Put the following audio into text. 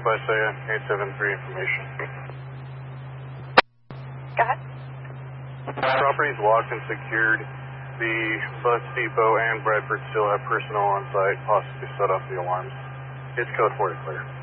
by Saya, 873 information. Go ahead. Property is locked and secured. The bus depot and Bradford still have personnel on site, possibly set off the alarms. It's code 4 to clear.